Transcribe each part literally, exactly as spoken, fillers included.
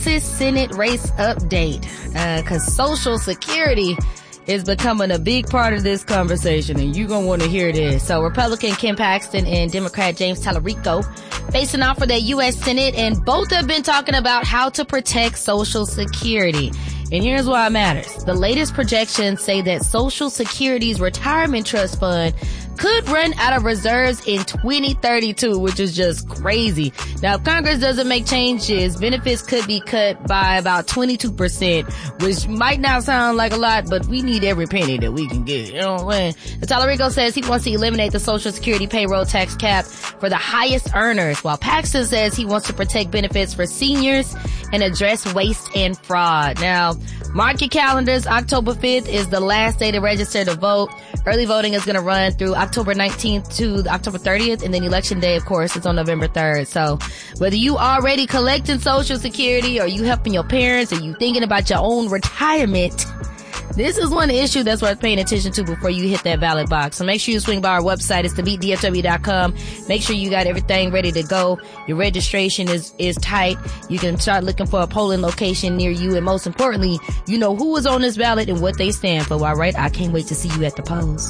Texas Senate race update, uh, cause Social Security is becoming a big part of this conversation, and you're gonna want to hear this. So Republican Ken Paxton and Democrat James Tallarico facing off for the U S Senate, and both have been talking about how to protect Social Security. And here's why it matters. The latest projections say that Social Security's retirement trust fund could run out of reserves in twenty thirty-two, which is just crazy. Now, if Congress doesn't make changes, benefits could be cut by about twenty-two percent, which might not sound like a lot, but we need every penny that we can get. You know what I'm saying? Tallarico says he wants to eliminate the Social Security payroll tax cap for the highest earners, while Paxton says he wants to protect benefits for seniors and address waste and fraud. Now, mark your calendars. October fifth is the last day to register to vote. Early voting is going to run through October nineteenth to October thirtieth, and then election day, of course, is on November third. So whether you already collecting Social Security, or you helping your parents, or you thinking about your own retirement, this is one issue that's worth paying attention to before you hit that ballot box. So make sure you swing by our website. It's the beat D F W dot com. Make sure you got everything ready to go. Your registration is, is tight. You can start looking for a polling location near you. And most importantly, you know who is on this ballot and what they stand for. All right. I can't wait to see you at the polls.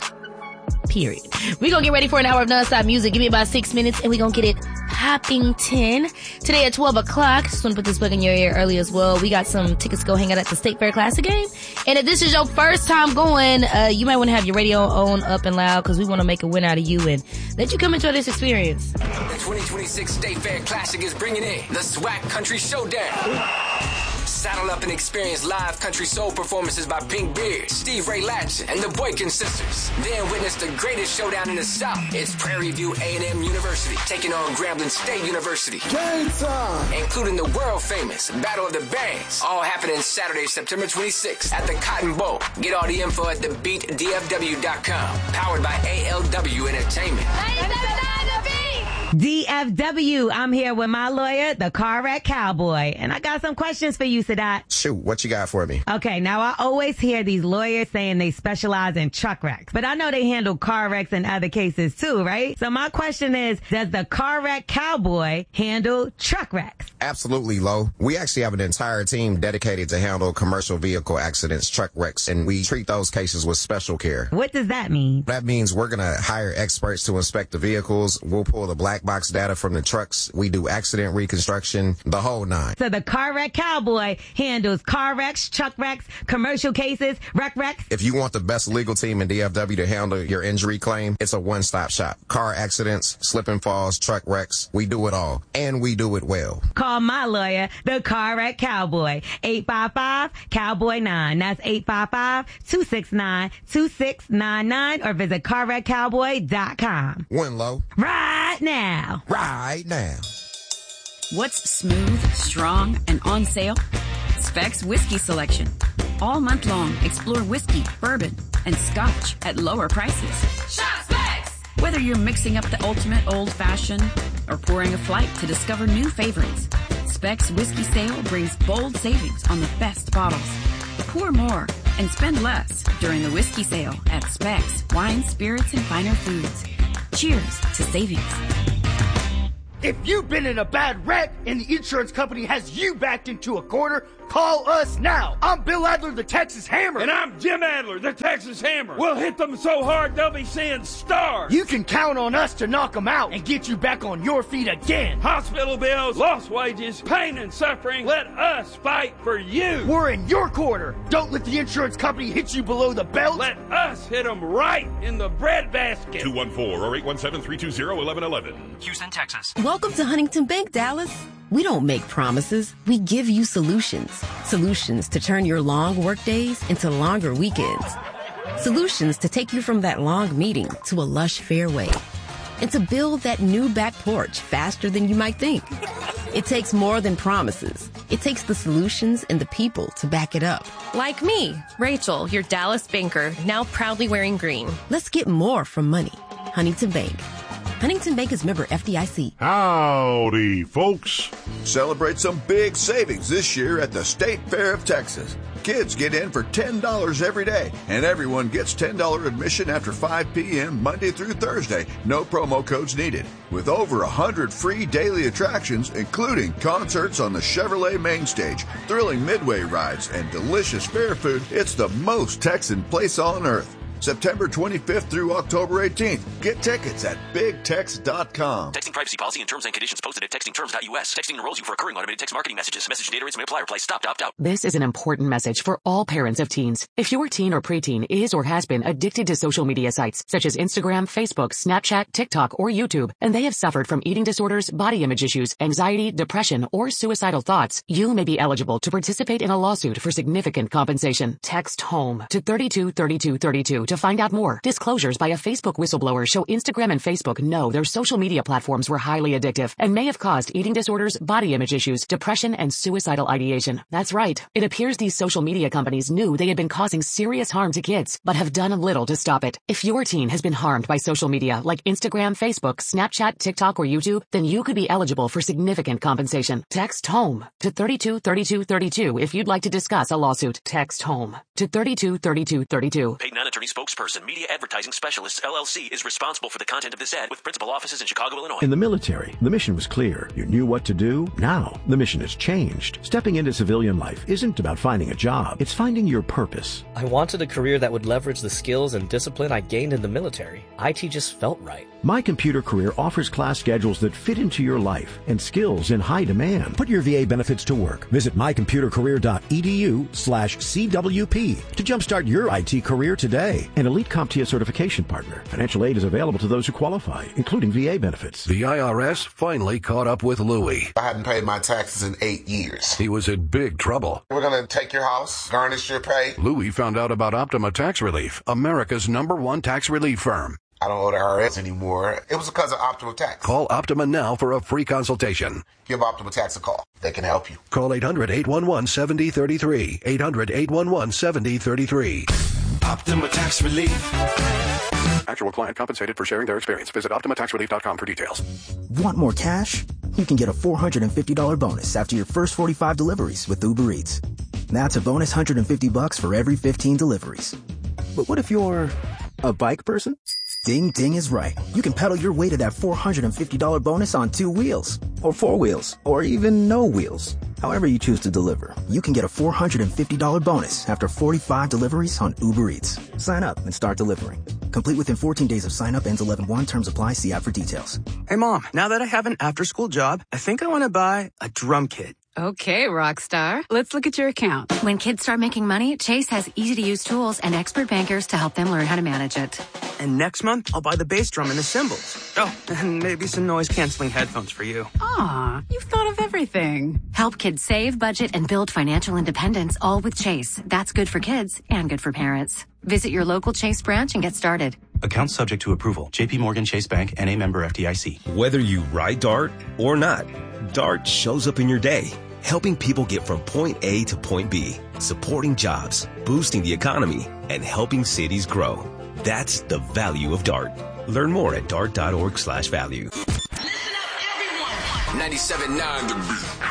Period. We're going to get ready for an hour of nonstop music. Give me about six minutes and we're going to get it Poppington. Today at twelve o'clock, just want to put this book in your ear early as well. We got some tickets to go hang out at the State Fair Classic game. And if this is your first time going, uh, you might want to have your radio on up and loud, because we want to make a win out of you and let you come enjoy this experience. The twenty twenty-six State Fair Classic is bringing in the SWAC Country Showdown. Saddle up and experience live country soul performances by Pink Beard, Steve Ray Latchin, and the Boykin Sisters. Then witness the greatest showdown in the South. It's Prairie View A and M University taking on Grambling State University. Game time! Including the world-famous Battle of the Bands. All happening Saturday, September twenty-sixth at the Cotton Bowl. Get all the info at the beat D F W dot com. Powered by A L W Entertainment. D F W, I'm here with my lawyer, the Car Wreck Cowboy. And I got some questions for you, Sadat. Shoot, what you got for me? Okay, now I always hear these lawyers saying they specialize in truck wrecks. But I know they handle car wrecks and other cases too, right? So my question is, does the Car Wreck Cowboy handle truck wrecks? Absolutely, Lo. We actually have an entire team dedicated to handle commercial vehicle accidents, truck wrecks, and we treat those cases with special care. What does that mean? That means we're going to hire experts to inspect the vehicles. We'll pull the black box data from the trucks. We do accident reconstruction, the whole nine. So the Car Wreck Cowboy handles car wrecks, truck wrecks, commercial cases, wreck wrecks. If you want the best legal team in D F W to handle your injury claim, it's a one-stop shop. Car accidents, slip and falls, truck wrecks, we do it all. And we do it well. Call my lawyer, the Car Wreck Cowboy. eight five five, cowboy nine. That's eight five five, two six nine, two six nine nine, or visit car wreck cowboy dot com. When, Lo? Right now. Right now. What's smooth, strong, and on sale? Specs Whiskey Selection. All month long, explore whiskey, bourbon, and scotch at lower prices. Shop Specs! Whether you're mixing up the ultimate old-fashioned or pouring a flight to discover new favorites, Specs Whiskey Sale brings bold savings on the best bottles. Pour more and spend less during the whiskey sale at Specs Wine, Spirits, and Finer Foods. Cheers to savings. If you've been in a bad wreck and the insurance company has you backed into a corner, call us now. I'm Bill Adler, the Texas Hammer. And I'm Jim Adler, the Texas Hammer. We'll hit them so hard they'll be seeing stars. You can count on us to knock them out and get you back on your feet again. Hospital bills, lost wages, pain and suffering. Let us fight for you. We're in your corner. Don't let the insurance company hit you below the belt. Let us hit them right in the breadbasket. two one four or eight one seven, three two zero, one one one one. Houston, Texas. Welcome to Huntington Bank, Dallas. We don't make promises. We give you solutions. Solutions to turn your long work days into longer weekends. Solutions to take you from that long meeting to a lush fairway. And to build that new back porch faster than you might think. It takes more than promises. It takes the solutions and the people to back it up. Like me, Rachel, your Dallas banker, now proudly wearing green. Let's get more from money. Huntington Bank. Huntington Bank is member F D I C. Howdy, folks. Celebrate some big savings this year at the State Fair of Texas. Kids get in for ten dollars every day, and everyone gets ten dollars admission after five p.m. Monday through Thursday. No promo codes needed. With over one hundred free daily attractions, including concerts on the Chevrolet main stage, thrilling midway rides, and delicious fair food, it's the most Texan place on earth. September twenty-fifth through October eighteenth. Get tickets at big tex dot com. Texting privacy policy and terms and conditions posted at texting terms dot u s. Texting enrolls you for recurring automated text marketing messages. Message data rates may apply. Reply stop to opt out. This is an important message for all parents of teens. If your teen or preteen is or has been addicted to social media sites such as Instagram, Facebook, Snapchat, TikTok, or YouTube, and they have suffered from eating disorders, body image issues, anxiety, depression, or suicidal thoughts, you may be eligible to participate in a lawsuit for significant compensation. Text HOME to thirty-two thirty-two thirty-two to find out more. Disclosures by a Facebook whistleblower show Instagram and Facebook know their social media platforms were highly addictive and may have caused eating disorders, body image issues, depression, and suicidal ideation. That's right. It appears these social media companies knew they had been causing serious harm to kids, but have done little to stop it. If your teen has been harmed by social media like Instagram, Facebook, Snapchat, TikTok, or YouTube, then you could be eligible for significant compensation. Text HOME to thirty-two thirty-two thirty-two if you'd like to discuss a lawsuit. Text HOME to thirty-two thirty-two thirty-two. Paid non-attorney spokesperson Media Advertising Specialists, L L C, is responsible for the content of this ad with principal offices in Chicago, Illinois. In the military, the mission was clear. You knew what to do. Now, the mission has changed. Stepping into civilian life isn't about finding a job. It's finding your purpose. I wanted a career that would leverage the skills and discipline I gained in the military. I T just felt right. My Computer Career offers class schedules that fit into your life and skills in high demand. Put your V A benefits to work. Visit my computer career dot e d u slash C W P to jumpstart your I T career today. An elite CompTIA certification partner. Financial aid is available to those who qualify, including V A benefits. The I R S finally caught up with Louie. I hadn't paid my taxes in eight years. He was in big trouble. We're going to take your house, garnish your pay. Louie found out about Optima Tax Relief, America's number one tax relief firm. I don't owe the I R S anymore. It was because of Optima Tax. Call Optima now for a free consultation. Give Optima Tax a call. They can help you. Call eight hundred, eight one one, seven zero three three. eight hundred, eight one one, seven zero three three. Optima Tax Relief. Actual client compensated for sharing their experience. Visit optima tax relief dot com for details. Want more cash? You can get a four hundred fifty dollars bonus after your first forty-five deliveries with Uber Eats. That's a bonus one hundred fifty bucks for every fifteen deliveries. But what if you're a bike person? Ding Ding is right. You can pedal your way to that four hundred fifty dollars bonus on two wheels, or four wheels, or even no wheels. However you choose to deliver, you can get a four hundred fifty dollars bonus after forty-five deliveries on Uber Eats. Sign up and start delivering. Complete within fourteen days of sign up. Ends eleven one. Terms apply. See app for details. Hey, Mom, now that I have an after-school job, I think I want to buy a drum kit. Okay, Rockstar. Let's look at your account. When kids start making money, Chase has easy-to-use tools and expert bankers to help them learn how to manage it. And next month, I'll buy the bass drum and the cymbals. Oh, and maybe some noise-canceling headphones for you. Aw, you've thought of everything. Help kids save, budget, and build financial independence, all with Chase. That's good for kids and good for parents. Visit your local Chase branch and get started. Account subject to approval. J P Morgan Chase Bank, N A member F D I C. Whether you ride Dart or not, Dart shows up in your day, helping people get from point A to point B, supporting jobs, boosting the economy, and helping cities grow. That's the value of Dart. Learn more at dart dot org slash value. ninety-seven point nine The Beat.